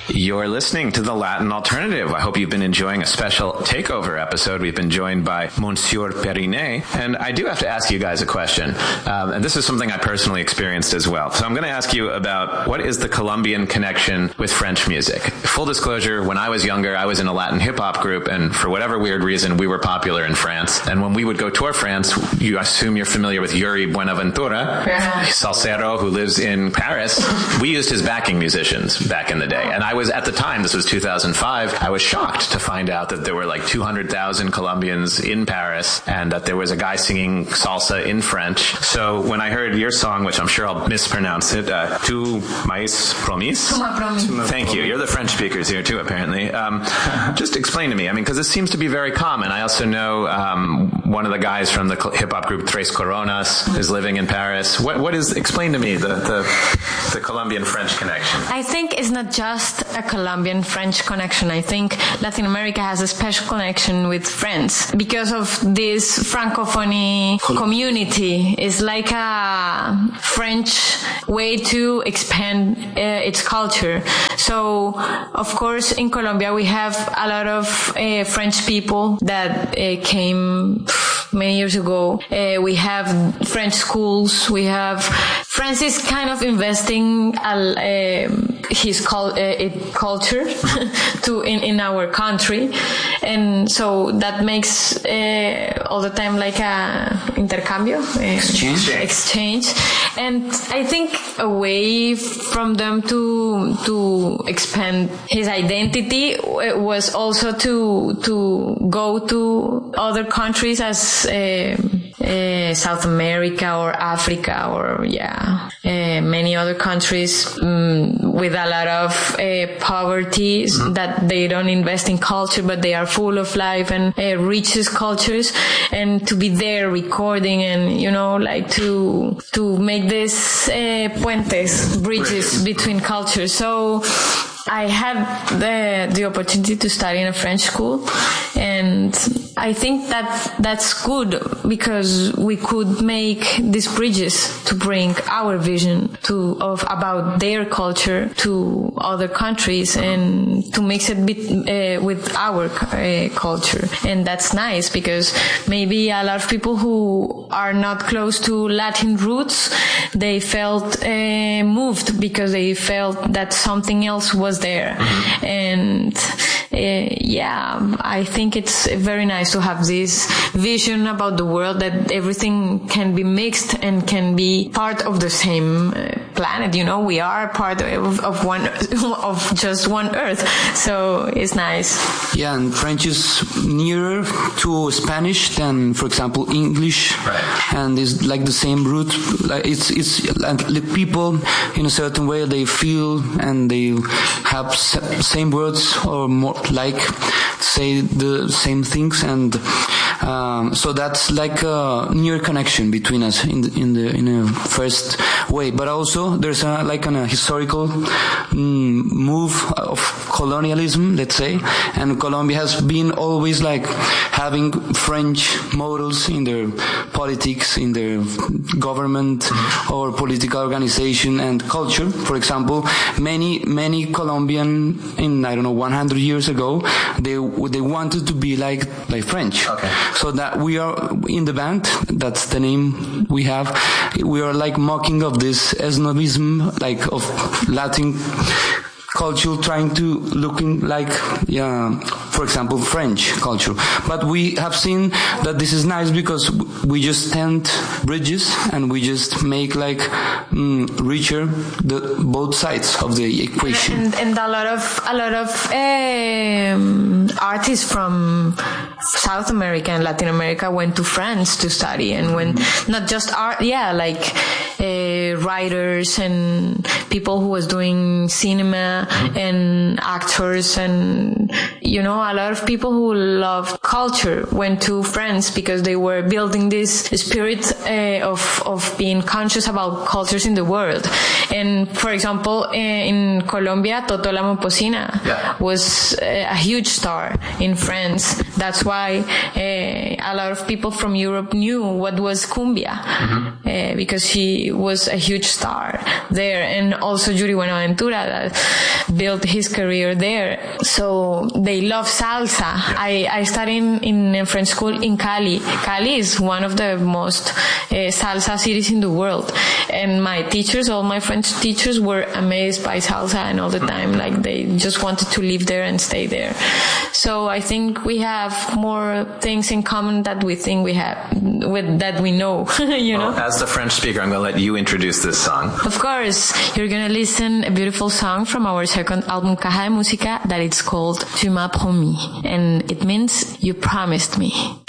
You're listening to The Latin Alternative. I hope you've been enjoying a special takeover episode. We've been joined by Monsieur Perinet, and I do have to ask you guys a question. And this is something I personally experienced as well. So I'm going to ask you about what is the Colombian connection with French music. Full disclosure, when I was younger, I was in a Latin hip-hop group, and for whatever weird reason, we were popular in France. And when we would go tour France, you assume you're familiar with Yuri Buenaventura, salsero who lives in Paris. We used his backing musicians back in the day. And I was, at the time, this was 2005, I was shocked to find out that there were like 200,000 Colombians in Paris and that there was a guy singing salsa in French. So when I heard your song, which I'm sure I'll mispronounce it, Tu m'as promis? Thank you. You're the French speakers here too, apparently. Just explain to me, I mean, because this seems to be very common. I also know one of the guys from the hip-hop group Tres Coronas is living in Paris. What is, explain to me the Colombian-French connection. I think it's not just a Colombian-French connection. I think Latin America has a special connection with France because of this Francophone community. It's like a French way to expand its culture. So, of course, in Colombia we have a lot of French people that came many years ago. We have French schools. We have France is kind of investing his culture to in our country, and so that makes all the time like a intercambio, exchange. And I think a way from them to expand his identity was also to go to other countries as South America or Africa or many other countries with a lot of poverty that they don't invest in culture, but they are full of life and richest cultures, and to be there recording and like to make this bridges between cultures. So I had the opportunity to study in a French school, and I think that's good because we could make these bridges to bring our vision about their culture to other countries and to mix it with our culture. And that's nice because maybe a lot of people who are not close to Latin roots, they felt moved because they felt that something else was there. And I think it's very nice to have this vision about the world that everything can be mixed and can be part of the same planet. We are part of just one Earth, so it's nice. Yeah, and French is nearer to Spanish than, for example, English, right. And it's like the same root. Like it's like people in a certain way they feel and they have same words or more like say the same things, and so that's like a near connection between us in a first way. But also there's a historical move of colonialism, let's say, and Colombia has been always like having French models in their politics, in their government or political organization and culture. For example, many Colombian in 100 years ago, they wanted to be like French. Okay. So that we are in the band, that's the name we have. We are like mocking of this snobism, like of Latin culture, trying to looking like, for example, French culture. But we have seen that this is nice because we just tend bridges and we just make like richer both sides of the equation. And a lot of artists from South America and Latin America went to France to study, and when not just art, like writers and people who was doing cinema and actors and a lot of people who love culture went to France because they were building this spirit of being conscious about cultures in the world. And for example, in Colombia, Totó la Momposina was a huge star in France. That's why a lot of people from Europe knew what was cumbia, because he was a huge star there, and also Yuri Buenaventura that built his career there. So they love salsa. I studied in a French school in Cali. Cali is one of the most salsa cities in the world, and my teachers, all my French teachers, were amazed by salsa, and all the time, like, they just wanted to live there and stay there. So I think we have more things in common that we think we have, that we know, Well, as the French speaker, I'm going to let you introduce this song. Of course, you're going to listen a beautiful song from our second album, Caja de Música, that it's called Tu m'as promis, and it means you promised me.